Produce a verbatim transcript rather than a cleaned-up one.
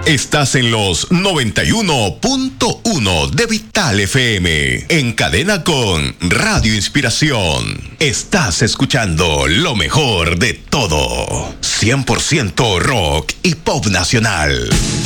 Estás en los noventa y uno punto uno de Vital F M, en cadena con Radio Inspiración. Estás escuchando lo mejor de todo, cien por ciento rock y pop nacional.